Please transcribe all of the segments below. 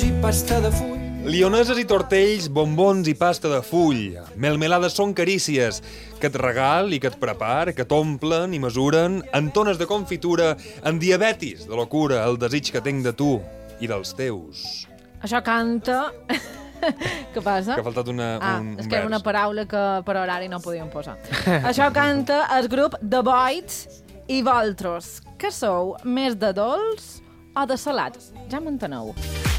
bombons i pasta de full. Lioneses i tortells, bombons i pasta de full. Melmelades són carícies, que et regal i que et prepar, que t'omplen i mesuren, en tones de confitura, en diabetis, de locura, el desig que tinc de tu i dels teus. Això canta... Què passa? Que ha faltat un és que vers. era una paraula que per horari no podíem posar. Això canta el grup The Boys i Vosaltres. Que sou més de dolç o de salat? Ja m'enteneu.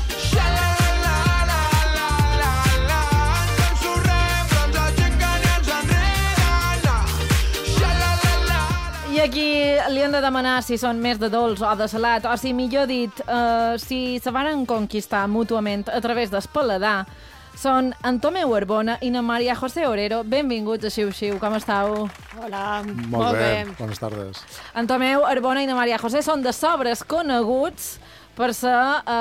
I aquí li han de demanar si són més de dolç o de salat, o si, millor dit, si se varen conquistar mútuament a través del paladar. Són en Tomeu Arbona i na Maria José Orero. Benvinguts a Xiu Xiu, com estàu? Hola, Molt bé, bones tardes. En Tomeu Arbona i na Maria José són de sobres coneguts per ser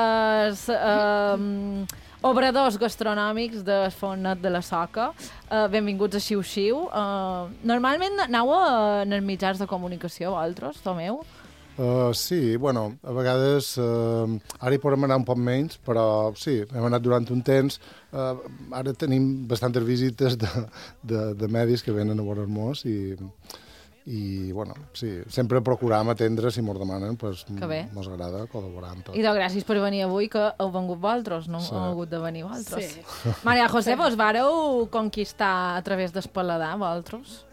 obradors gastronòmics de Fornet de la Soca. Benvinguts a Xiu Xiu. Normalment aneu en els mitjans de comunicació, vosaltres, Tomeu? Sí, bueno, a vegades ara hi podem anar un poc menys, però sí, hem anat durant un temps. Ara tenim bastantes visites de medis que venen a veure'ns i bueno, sí, sempre procuram atendre si mos demanen, doncs mos agrada col·laborar amb tot. I gràcies per venir avui, que heu vengut vosaltres, no Sí. heu hagut de venir vosaltres. Sí. Maria José, vos vareu conquistar a través del paladar, vosaltres?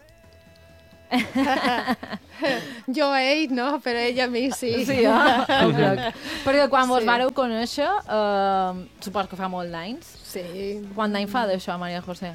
Jo a ell no, però ell a mi sí. Sí, perquè quan vos Sí. vareu conèixer, supos que fa molt d'anys. Sí. Quant d'any fa d'això, Maria José?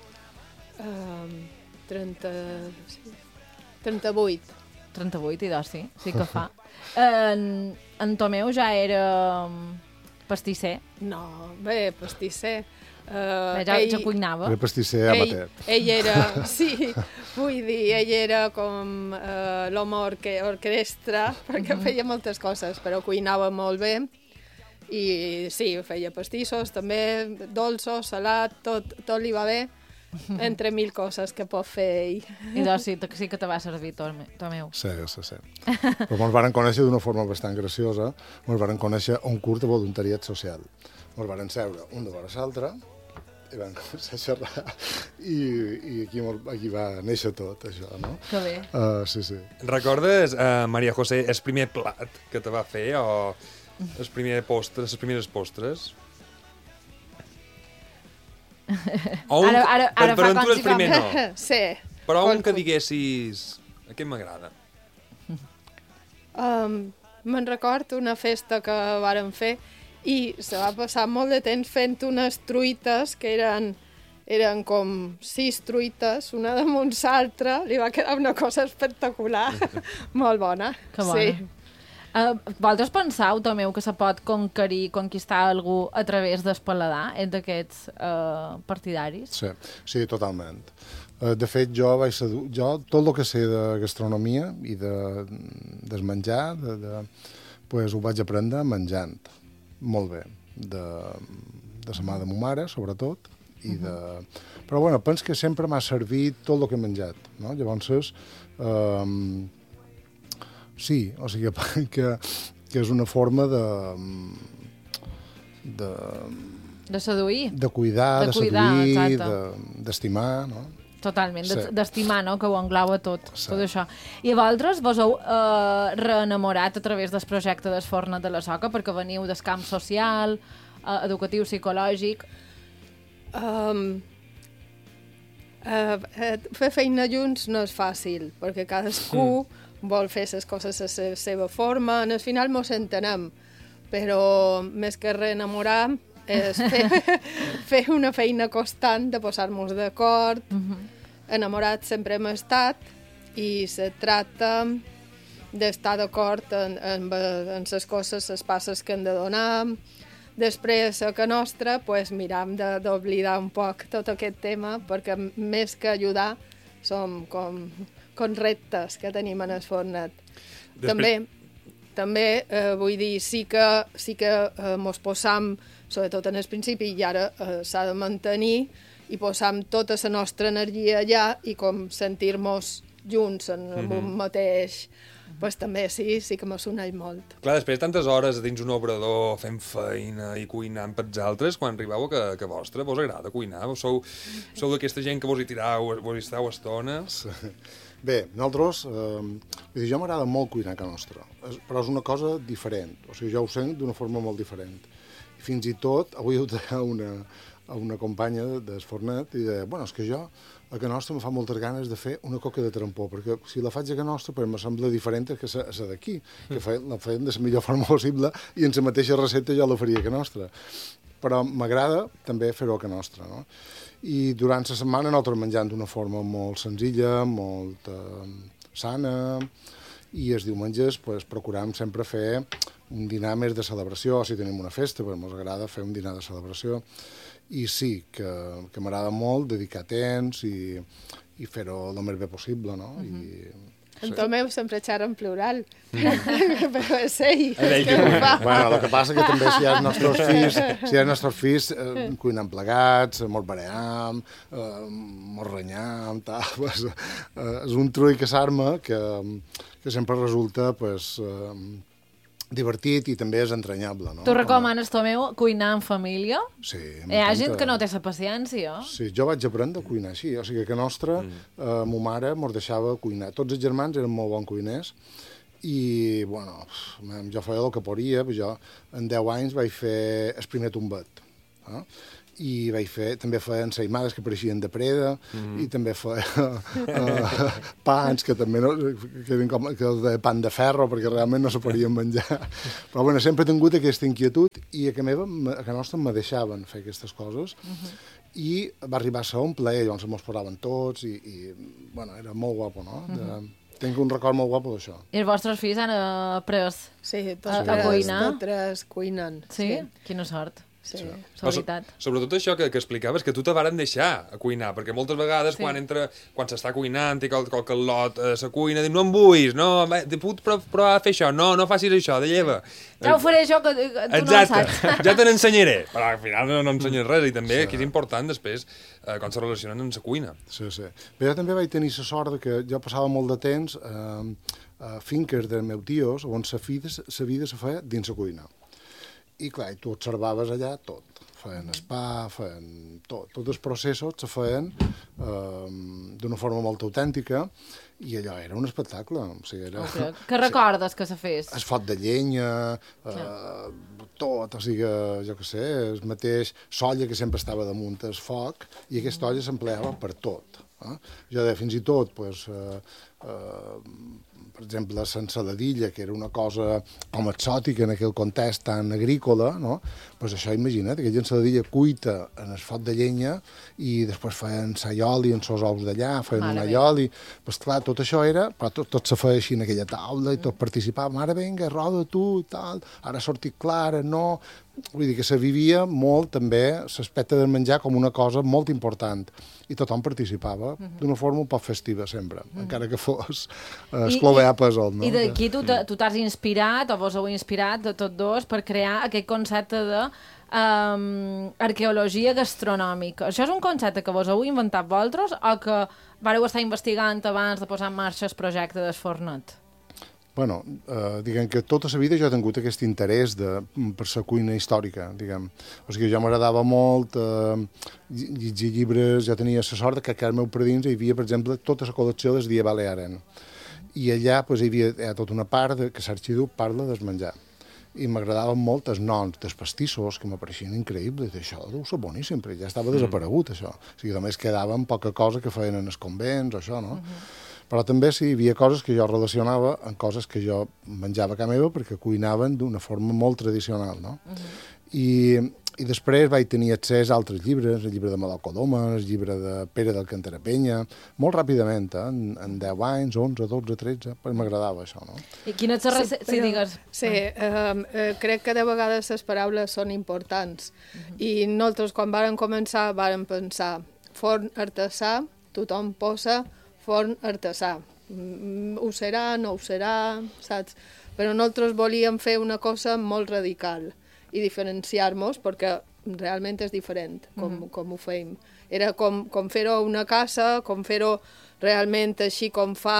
38. 38, idò, sí que fa. En Tomeu ja era pastisser, No, bé, pastisser. ja cuinava. Era pastisser amateur. Ell era, sí, vull dir, ell era com l'home orquestra, perquè feia moltes coses, però cuinava molt bé. I sí, feia pastissos, també dolços, salat, tot li va bé, entre mil coses que pot fer ell. Idò, sí que te va servir, Tomeu. Sí. Però ens varen conèixer d'una forma bastant graciosa. Ens varen conèixer a un curs de voluntariat social. Ens varen seure un de vora l'altre i van començar a xerrar i aquí va néixer tot, això, no? Que bé. Sí. Recordes, Maria José, el primer plat que te va fer o les primeres postres? O un, Ara per fa on tu com el si primer no. Sí. Però un que diguessis, aquest m'agrada. Me'n record una festa que vàrem fer i se va passar molt de temps fent unes truites que eren com 6 truites, una damunt l'altra, li va quedar una cosa espectacular, molt bona. Que bona. Sí. Vosaltres penseu, Tomeu, que se pot conquistar algú a través del paladar? Ets d'aquests partidaris? Sí, totalment. De fet, jo tot el que sé de gastronomia i del menjar, pues, ho vaig aprendre menjant. Molt bé. De la mà de ma mare, sobretot. Però bueno, penso que sempre m'ha servit tot el que he menjat. No? Llavors, sí, o sigui que és una forma De seduir. de cuidar, de cuidar, seduir, exacte. d'estimar, no? Totalment, Sí. d'estimar, no?, que ho engloba tot, Sí. tot això. I vosaltres vos heu reenamorat a través del projecte del Fornet de la Soca, perquè veniu del camp social, educatiu, psicològic. Fer feina junts no és fàcil, perquè cadascú vol fer les coses a la seva forma. Al final mos entenem, però més que reenamorar és fer una feina constant de posar-nos d'acord. Enamorats sempre hem estat i se tracta d'estar d'acord en les coses, les passes que hem de donar. Després, a casa nostra, pues, miram d'oblidar un poc tot aquest tema, perquè més que ajudar som com reptes que tenim en el Fornet. També vull dir, sí que mos posam, sobretot en el principi, i ara s'ha de mantenir, i posam tota la nostra energia allà i com sentir-nos junts en un mateix pues també sí que m'ha sonat molt. Clar, després de tantes hores dins un obrador fent feina i cuinant pels altres, quan arribeu a que vostre vos agrada cuinar? Sou d'aquesta gent que vos hi tirau, vos hi esteu estones? Bé, nosaltres, jo m'agrada molt cuinar a casa nostra, però és una cosa diferent, o sigui, jo ho sent d'una forma molt diferent. I fins i tot, avui ho deia una companya d'Esfornet i deia, bueno, és que jo a casa nostra me fa moltes ganes de fer una coca de trampó, perquè si la faig a casa nostra pues, me sembla diferent que la d'aquí, que la feien de la millor forma possible i en la mateixa recepta jo la faria a casa nostra. Però m'agrada també fer-ho a casa nostra, no? I durant la setmana nosaltres menjant d'una forma molt senzilla, molt sana, i els diumenges pues, procurem sempre fer un dinar més de celebració, si tenim una festa, pues, ens agrada fer un dinar de celebració, i sí, que m'agrada molt dedicar temps i fer-ho el més bé possible, no? En Tomeu sempre xerra en plural, però és ell que ho fa. Bueno, el que passa que també si hi ha els nostres fills cuinem plegats, mos baream, mos renyam, tal, pues, és un trull que s'arma que sempre resulta pues, divertit i també és entranyable, no? Tu recomanes, Tomeu, cuinar en família? Sí, Hi ha gent que no té la paciència. Sí, jo vaig aprendre a cuinar així, o sigui que a nostra, ma mare mos deixava cuinar. Tots els germans eren molt bons cuiners i, bueno, jo feia el que podia, jo en 10 anys vaig fer el primer tombet, i també feia ensaïmades que pareixien de preda, i també feia pans que també que de pan de ferro, perquè realment no se podien menjar. Però bueno, sempre he tingut aquesta inquietud i a casa nostra me deixaven fer aquestes coses i va arribar a ser un plaer, llavors ens posaven tots i bueno, era molt guapo, no? Tinc un record molt guapo d'això. I els vostres fills han après Sí, a cuinar? tots tres cuinen. Sí? Quina sort. Sí. És veritat. Sobretot això que explicaves, que tu te varen deixar a cuinar, perquè moltes vegades quan s'està cuinant i qualque lot a la cuina, diu, no em vull, no, puc provar a fer això, no facis això, de lleva. Ja ho faré jo, que tu no ho saps. Ja te n'ensenyaré, però al final no ensenyes res, i també aquí és important després quan se relacionen amb la cuina. Sí. Però jo també vaig tenir la sort que jo passava molt de temps a finques de meus tios on la vida se feia dins la cuina. I clar, tu observaves allà tot. Feien spa, feien tot. Tots els processos se feien d'una forma molt autèntica i allò era un espectacle. O sigui, era... Que recordes que se fes? El foc de llenya, tot, o sigui, jo què sé, el mateix solla que sempre estava damunt el foc i aquesta olla s'empleava per tot. Jo deia, fins i tot, pues, per exemple, l'ensaladilla, que era una cosa com exòtica en aquell context tan agrícola, no? Pues això, imagina't, aquella ensaladilla cuita en el foc de llenya i després feien saioli en els ous d'allà, feien un aioli... Pues clar, tot això era... Però tot se feia així en aquella taula i tot participava. Ara vinga, roda tu i tal, ara ha sortit clara, no... Vull dir que se vivia molt també l'aspecte del menjar com una cosa molt important i tothom participava d'una forma un poc festiva sempre, encara que fos esclovear pesol. No? I d'aquí tu t'has inspirat o vos heu inspirat de tots dos per crear aquest concepte de arqueologia gastronòmica. Això és un concepte que vos heu inventat vosaltres o que vareu estar investigant abans de posar en marxa el projecte d'Esfornet? Bueno, diguem que tota la vida jo he tingut aquest interès per la cuina històrica, diguem. O sigui, jo m'agradava molt llegir llibres, jo tenia la sort que a casa meu per dins hi havia, per exemple, tota la col·lecció del Die Balearen. I allà pues, hi havia tota una part que l'arxiduc parla del menjar. I m'agradaven molt els noms dels pastissos, que m'apareixien increïbles. Això deu ser boníssim, però ja estava desaparegut, això. O sigui, només quedaven poca cosa que feien en els convents o això, no? Però també sí, hi havia coses que jo relacionava amb coses que jo menjava a casa meva perquè cuinaven d'una forma molt tradicional, no? I després vaig tenir accés a altres llibres, el llibre de Maló Codoma, el llibre de Pere del Cantarapenya, molt ràpidament, en 10 anys, 11, 12, 13, però m'agradava això, no? I quina és la recepta? Sí, digues. Sí, crec que de vegades les paraules són importants. I nosaltres, quan vàrem començar, vàrem pensar forn artesà, tothom posa forn artesà. Ho serà, no ho serà, saps? Però nosaltres volíem fer una cosa molt radical i diferenciar-nos perquè realment és diferent com ho fem. Era com fer-ho a una casa, com fer-ho realment així com fa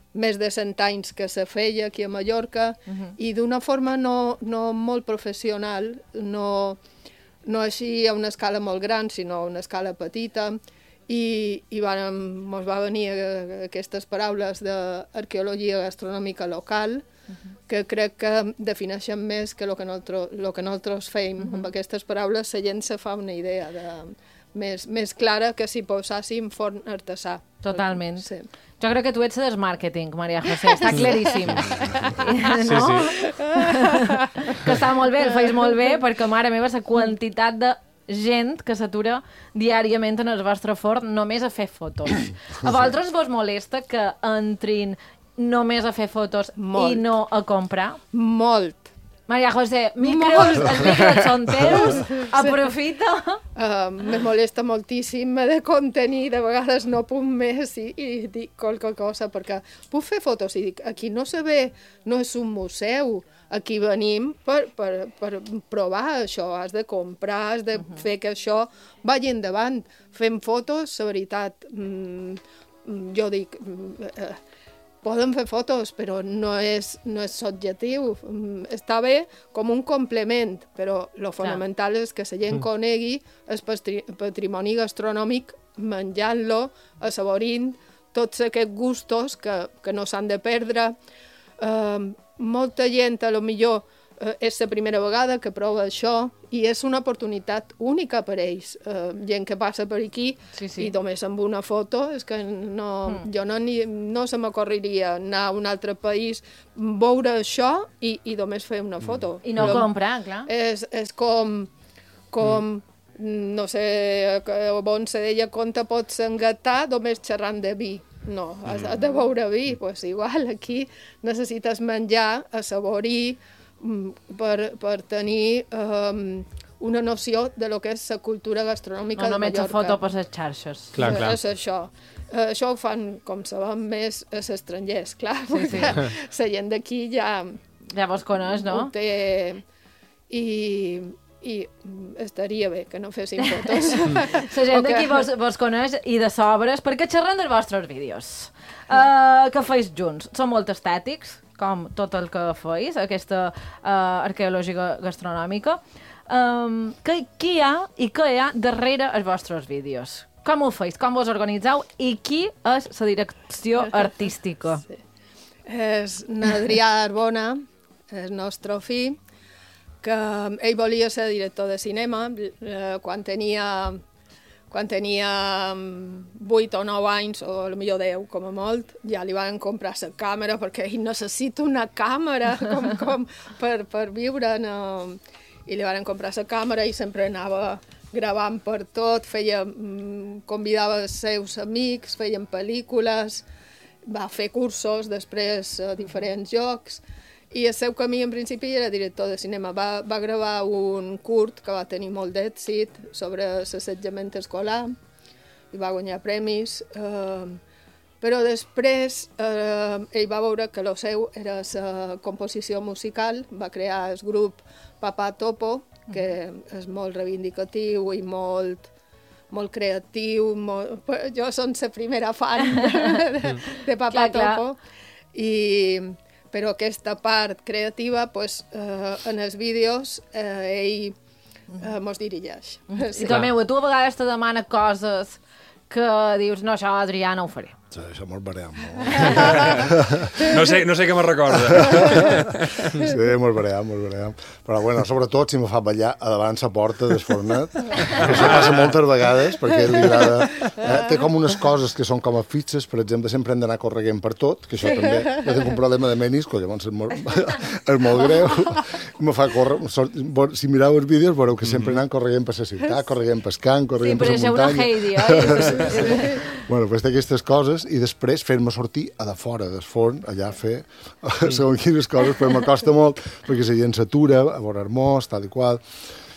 més de 100 anys que se feia aquí a Mallorca, i d'una forma no molt professional, no així a una escala molt gran, sinó a una escala petita, i mos va venir aquestes paraules d'arqueologia gastronòmica local, que crec que defineixen més que el que nosaltres fem. Amb aquestes paraules la gent se fa una idea més clara que si posàssim forn artesà. Totalment. Sí. Jo crec que tu ets del màrqueting, Maria José, està claríssim. No? Que està molt bé, el feis molt bé, perquè, mare meva, la quantitat de gent que s'atura diàriament en el vostre forn només a fer fotos. A vosaltres vos molesta que entrin només a fer fotos i no a comprar? Molt. Maria José, els micros són teus, aprofita. Me molesta moltíssim, m'he de contenir, de vegades no puc més i dic qualque cosa, perquè puc fer fotos i dic, aquí no se ve, no és un museu, aquí venim per provar això, has de comprar, has de fer que això vagi endavant. Fem fotos, la veritat, jo dic... Poden fer fotos, però no és subjectiu. Està bé com un complement, però el fonamental és que la gent conegui el patrimoni gastronòmic menjant-lo, assaborint tots aquests gustos que no s'han de perdre. Molta gent, a lo millor, és la primera vegada que prova això i és una oportunitat única per ells. Gent que passa per aquí i només amb una foto, és que jo no se m'ocorreria anar a un altre país, veure això i només fer una foto. I no comprar, clar. És com no sé, on se deia com te pots engatar només xerrant de vi. No, has de beure vi, doncs igual, aquí necessites menjar, assaborir, per tenir una noció de lo que és la cultura gastronòmica de Mallorca. No només a foto per les xarxes. Clar. És això. Això ho fan, com sabem, més als estrangers, clar, perquè la gent d'aquí ja vos coneix, no? Ho té... I estaria bé que no fessin fotos. La gent d'aquí vos coneix i de sobres, perquè xerrant dels vostres vídeos que feis junts, són molt estètics, com tot el que feis, aquesta arqueologia gastronòmica. Què hi ha i què hi ha darrere els vostres vídeos? Com ho feis? Com vos organitzeu? I qui és la direcció artística? Sí. És n'Adrià Arbona, el nostre fill, que ell volia ser director de cinema quan tenia 8 o 9 anys, o potser 10, com a molt, ja li van comprar la càmera, perquè ell necessita una càmera com per viure. I li van comprar la càmera i sempre anava gravant per tot, convidava els seus amics, feien pel·lícules, va fer cursos després a diferents llocs, i el seu camí en principi era director de cinema. Va gravar un curt que va tenir molt d'èxit sobre l'assetjament escolar i va guanyar premis, però després ell va veure que el seu era la composició musical, va crear el grup Papà Topo, que és molt reivindicatiu i molt creatiu. Jo som la primera fan de Papà Topo, però aquesta part creativa, en els vídeos, ell mos dirigeix. I també, tu a vegades te demana coses que dius, no, això Adrià no ho faré. Sí, això mos barem, no? No sé què me recorda. Sí, mos barem. Però, bueno, sobretot si me fa ballar a davant la porta del fornet. Això passa moltes vegades, perquè li agrada... Té com unes coses que són com a fitxes, per exemple, sempre hem d'anar correguent per tot, que això també... Jo tinc un problema de menisco, llavors és molt greu. Me fa córrer... Si mireu els vídeos, veureu que sempre anant correguent per la ciutat, correguent per camp, correguent per la muntanya. Sí, però això una Heidi, oi? Bueno, pues té aquestes coses i després fer-me sortir a de fora del forn, allà a fer segons quines coses, però me costa molt perquè la gent s'atura a veure hermós, tal i qual.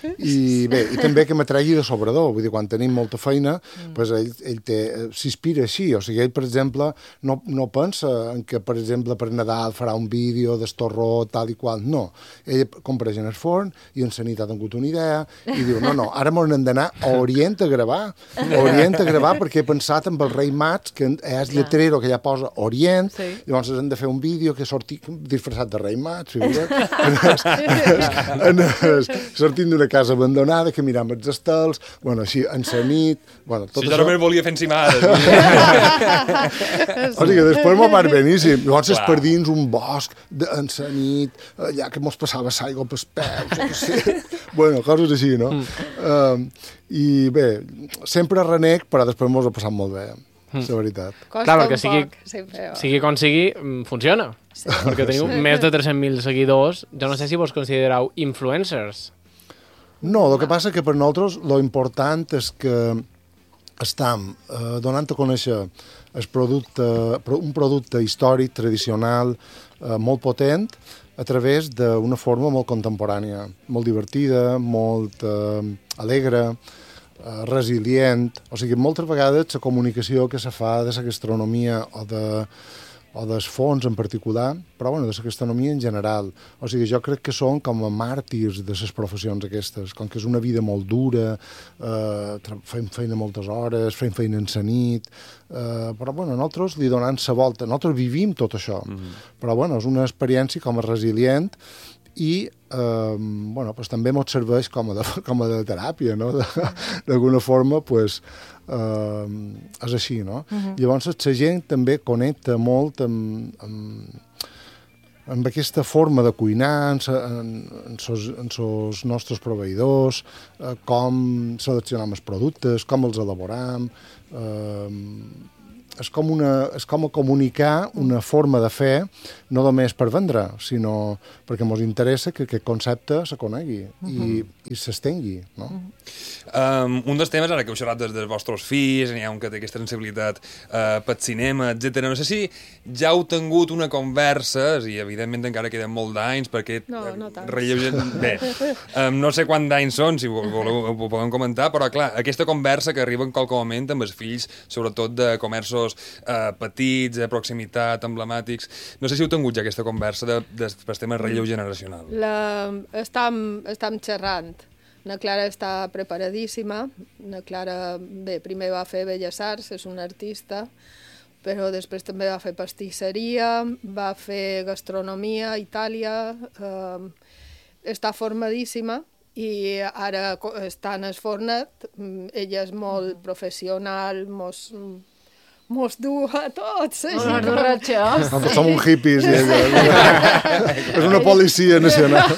I bé, i també que m'atregui de sobredor, vull dir, quan tenim molta feina, pues ell s'inspira així, o sigui, ell, per exemple, no pensa en que, per exemple, per Nadal farà un vídeo d'estorró, tal i qual, no. Ell compareix en el forn i en Sanit ha tingut una idea i diu, no, ara m'han d'anar a Orient a gravar, perquè he pensat en el rei Mats, que és lletrero que ja posa Orient, llavors hem de fer un vídeo que sorti disfressat de rei Mats, sortint d'una casa abandonada, que miram els estels, bueno, així, en la nit... Bueno, tot si jo només volia fer encimades. O sigui, després m'ho va beníssim. Llavors és per dins un bosc, en la nit, allà que mos passava l'aigua pels peus, no sé. Bueno, coses així, no? I bé, sempre renec, però després mos ha passat molt bé. És la veritat. Clar, perquè sigui com sigui, funciona. Sí. Perquè teniu més de 300.000 seguidors. Jo no sé si vos considereu influencers. No, el que passa que per nosaltres lo important és que estem donant a conèixer un producte històric, tradicional, molt potent, a través d'una forma molt contemporània, molt divertida, molt alegre, resilient. O sigui, moltes vegades la comunicació que se fa de la gastronomia o dels fons en particular, però bueno, de la gastronomia en general. O sigui, jo crec que són com a màrtirs de les professions aquestes, com que és una vida molt dura, fem feina moltes hores, fem feina en la nit, però bueno, nosaltres li donem la volta, nosaltres vivim tot això, però bueno, és una experiència com a resilient i bueno, pues, també ens serveix com a de teràpia, no? D'alguna forma, pues, és així, no? Llavors, la gent també connecta molt amb aquesta forma de cuinar, en els nostres proveïdors, com seleccionem els productes, com els elaboram, és com a comunicar una forma de fer, no només per vendre, sinó perquè ens interessa que aquest concepte se conegui i s'estengui, no? Un dels temes, ara que heu xerrat dels vostres fills, n'hi ha un que té aquesta sensibilitat pel cinema, etc. No sé si ja heu tingut una conversa, i evidentment encara queden molt d'anys, perquè... No tant. Bé, no sé quants d'anys són, si voleu ho podem comentar, però clar, aquesta conversa que arriba en qualque moment amb els fills, sobretot de comerços petits, de proximitat, emblemàtics. No sé si heu tingut ja aquesta conversa del tema relleu generacional. Estem xerrant. Na Clara està preparadíssima. Na Clara, bé, primer va fer Belles Arts, és una artista, però després també va fer pastisseria, va fer gastronomia a Itàlia, està formadíssima i ara està en el fornet. Ella és molt professional, mos du a tots. Nosaltres som un hippies i ella és una policia nacional.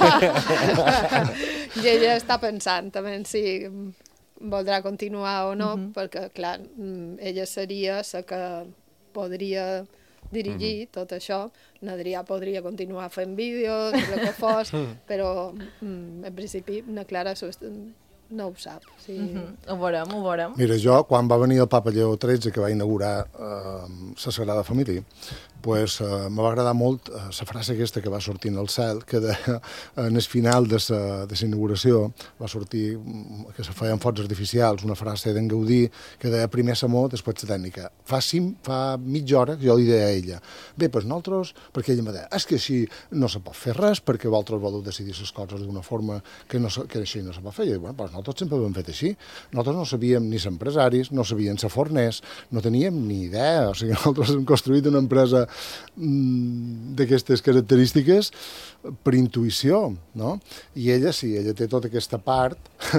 I ella està pensant també si voldrà continuar o no, perquè, clar, ella seria la que podria dirigir tot això. N'Adrià podria continuar fent vídeos, el que fos, però en principi na Clara no ho sap. Sí. Ho veurem. Mira, jo, quan va venir el Papa Lleó XIII, que va inaugurar la Sagrada Família, pues, me va agradar molt la frase aquesta que va sortir al cel, que en el final de la inauguració va sortir, que se feien focs artificials, una frase d'en Gaudí, que deia primer Samó, després la tècnica. Fa mitja hora que jo li deia a ella, bé, doncs nosaltres, perquè ella em deia, és que així no se pot fer res, perquè vosaltres voleu decidir les coses d'una forma que així no se pot fer. I jo dic, bueno, doncs nosaltres sempre ho hem fet així. Nosaltres no sabíem ni ser empresaris, no sabíem ser forners, no teníem ni idea. O sigui, nosaltres hem construït una empresa d'aquestes característiques per intuïció, no? I ella sí, ella té tota aquesta part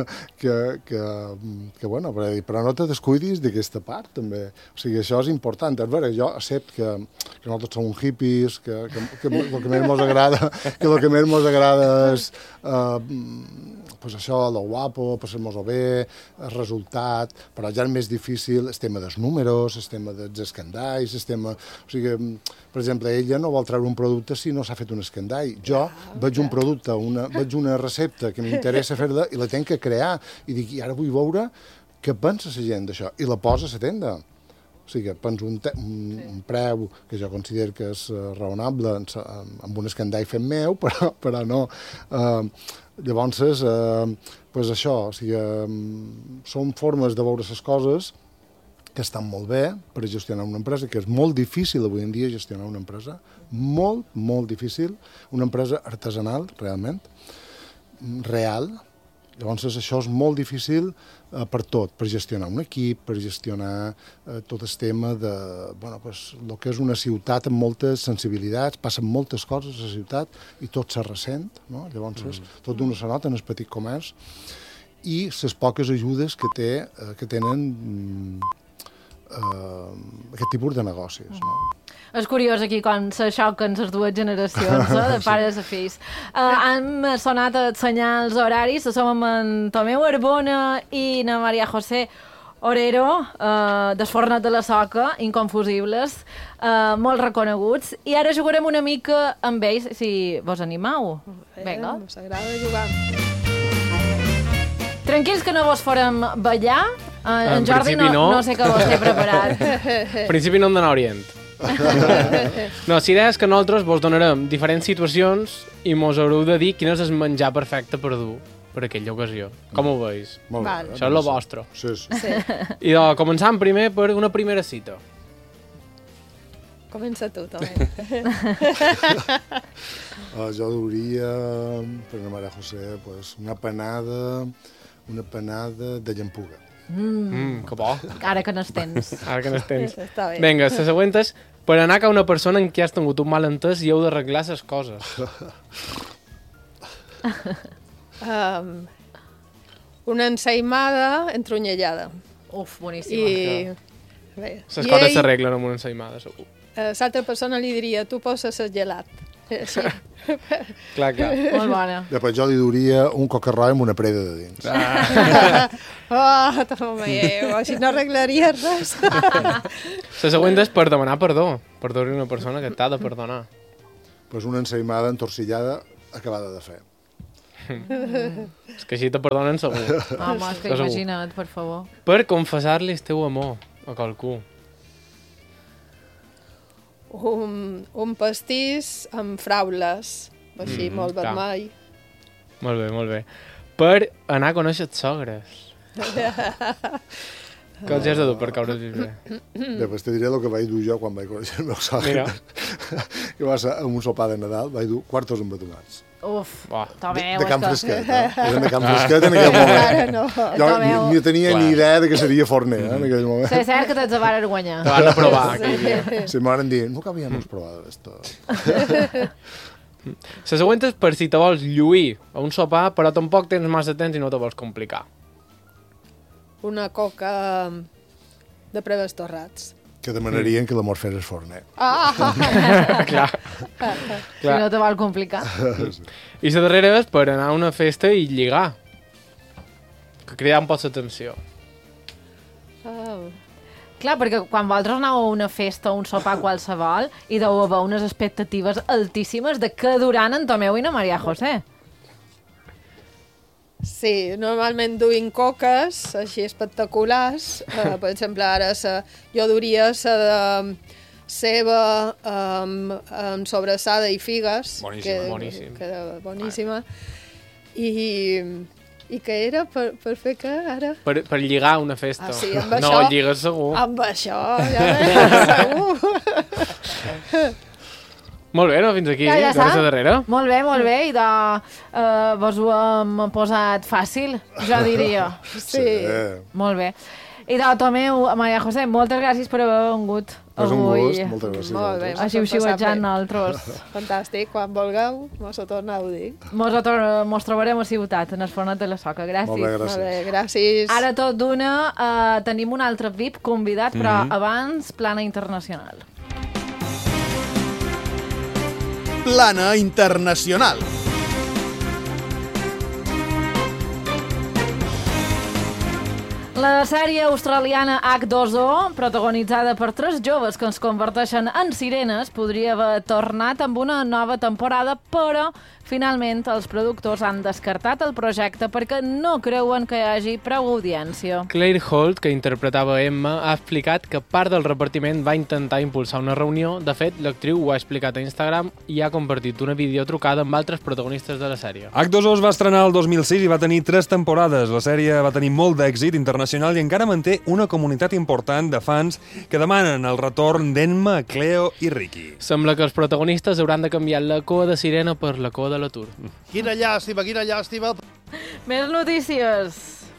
que bueno, però no te descuidis d'aquesta part, també. O sigui, això és important. És vera, jo accepto que nosaltres som hippies, que el que més ens agrada, és pues això, lo guapo, passar-nos-ho bé, el resultat, però ja és més difícil el tema dels números, el tema dels escandalls, el tema... O sigui, per exemple, ella no vol treure un producte si no s'ha fet un escandall. Jo veig un producte, veig una recepta que m'interessa fer-la i la tenc que crear. I dic, i ara vull veure què pensa la gent d'això. I la posa a la tenda. O sigui, penso un preu que jo considero que és raonable amb un escandall fent meu, però no. Llavors, pues això, o sigui, són formes de veure les coses que estan molt bé per gestionar una empresa, que és molt difícil avui en dia gestionar una empresa, molt, molt difícil, una empresa artesanal, realment, real. Llavors, això és molt difícil per tot, per gestionar un equip, per gestionar tot el tema de, bueno, pues, el que és una ciutat amb moltes sensibilitats, passen moltes coses a la ciutat i tot se ressent, no? Llavors, tot d'una se nota en el petit comerç i les poques ajudes que tenen aquest tipus de negocis, no? És curiós aquí quan se xoquen les dues generacions, de pares a fills. Han sonat els senyals horaris, som amb en Tomeu Arbona i na Maria José Orero, desfornat de la Soca, inconfusibles, molt reconeguts, i ara jugarem una mica amb ells, si vos animau. Vinga. Ens agrada jugar. Tranquils que no vos farem ballar. En Jordi no sé què vos té preparat. En principi no em dona orient. No, la idea és que nosaltres vos donarem diferents situacions i mos haureu de dir quin és el menjar perfecte per dur per aquella ocasió. Com ho veus? Molt bé. Això és el vostre. Sí. I començant primer per una primera cita. Comença tu, també. Jo duria, per la Maria José, pues, una panada de llampuga. Que bo. Ara que n'estens. Està bé. Vinga, la següent és per anar a una persona en qui has tingut un malentès i heu d'arreglar les coses. Una ensaïmada entrunyellada. Uf, boníssima. I Les coses s'arreglen amb una ensaïmada, segur. L'altra persona li diria, tu poses el gelat. Sí. Clar. Molt bona. Després jo li duria un cocarroi amb una preda de dins. Toma, així no arreglaries res. La següent és per demanar perdó. Perdó-li una persona que t'ha de perdonar. Pues una ensaïmada entorcillada acabada de fer. És que així te perdonen segur. Home, és que imagina't, per favor. Per confessar-li el teu amor a qualcú. Un pastís amb fraules, així, molt vermell. Molt bé. Per anar a conèixer els sogres. Què els has de dur per caure el bé? Després te diré el que vaig dur jo quan vaig conèixer el meu sogre. Que va ser un sopar de Nadal, vaig dur quartos embetonats. Uf, Tomeu, de Can Fresquet, eren de Can Fresquet en aquell moment. Jo ni tenia ni idea de que seria forner, en aquell moment. És cert que te'ls van guanyar. Te van a provar aquell dia. Sí, m'ho van dir, nunca habíamos probado esto. La següent és per si te vols lluir a un sopar, però tampoc tens massa temps i no te vols complicar. Una coca de preves torrats. Que demanarien que l'amor fes forner. Clar. Si no te vol complicar. I la darrera és per anar a una festa i lligar. Que cridar un poc l'atenció. Clar, perquè quan vosaltres aneu a una festa o un sopar qualsevol i deu haver unes expectatives altíssimes de què duran en Tomeu i na Maria José. Sí, normalment duim coques així espectaculars. Per exemple, ara jo duria la de ceba amb sobrassada i figues. Boníssima. Que era boníssima. I què era? Per fer què, ara? Per lligar una festa. Sí, amb això. No, lligues segur. Amb això, ja veus, segur. Molt bé, no? Fins aquí, ja la darrera. Molt bé, i vos ho hem posat fàcil, jo diria. Sí. Molt bé. I de Tomeu, Maria José, moltes gràcies per haver vengut avui. És un gust, moltes gràcies. Molt bé, així ho xiuetjant nosaltres. Fantàstic, quan vulgueu, mos ho torneu a dir. Mos trobarem a Ciutat, en el Fornet de la Soca. Gràcies. Molt bé, gràcies. Molt bé, gràcies. Ara tot d'una tenim un altre VIP convidat, però abans Plana Internacional. Plana Internacional. La sèrie australiana H2O, protagonitzada per 3 joves que es converteixen en sirenes, podria haver tornat amb una nova temporada, però finalment els productors han descartat el projecte perquè no creuen que hi hagi prou audiència. Claire Holt, que interpretava Emma, ha explicat que part del repartiment va intentar impulsar una reunió. De fet, l'actriu ho ha explicat a Instagram i ha compartit una videotrucada amb altres protagonistes de la sèrie. H2O es va estrenar el 2006 i va tenir 3 temporades. La sèrie va tenir molt d'èxit internacional i encara manté una comunitat important de fans que demanen el retorn d'Emma, Cleo i Ricky. Sembla que els protagonistes hauran de canviar la cua de sirena per la cua de l'atur. Quina llàstima, quina llàstima. Més notícies.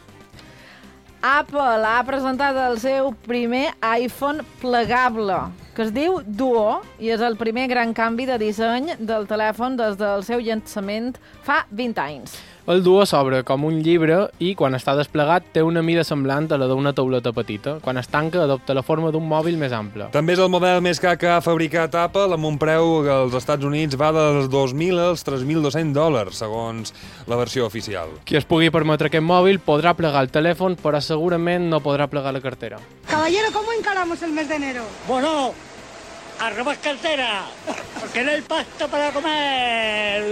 Apple ha presentat el seu primer iPhone plegable, que es diu Duo, i és el primer gran canvi de disseny del telèfon des del seu llançament fa 20 anys. El Duo s'obre com un llibre i, quan està desplegat, té una mida semblant a la d'una tauleta petita. Quan es tanca, adopta la forma d'un mòbil més ample. També és el model més car que ha fabricat Apple, amb un preu que als Estats Units va dels $2.000 als $3.200, segons la versió oficial. Qui es pugui permetre aquest mòbil podrà plegar el telèfon, però segurament no podrà plegar la cartera. Caballero, ¿cómo encaramos el mes de enero? Bueno, a robar cartera, porque no hay pasta para comer.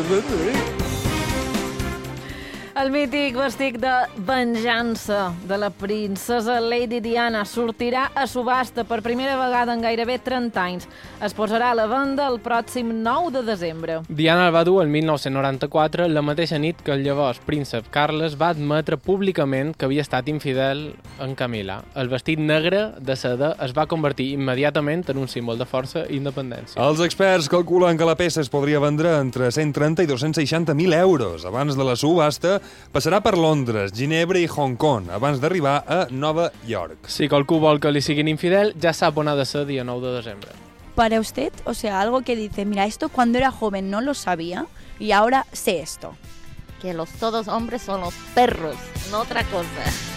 El mític vestit de venjança de la princesa Lady Diana sortirà a subhasta per primera vegada en gairebé 30 anys. Es posarà a la venda el pròxim 9 de desembre. Diana el va dur el 1994, la mateixa nit que el llavors príncep Carles va admetre públicament que havia estat infidel en Camila. El vestit negre de seda es va convertir immediatament en un símbol de força i independència. Els experts calculen que la peça es podria vendre entre 130 i 260.000 euros. Abans de la subhasta, passarà per Londres, Ginebra i Hong Kong, abans d'arribar a Nova York. Si qualcú vol que li siguin infidel, ja sap on ha de ser dia 9 de desembre. Para usted, o sea, algo que dice, mira, esto cuando era joven no lo sabía y ahora sé esto. Que los todos hombres son los perros, no otra cosa.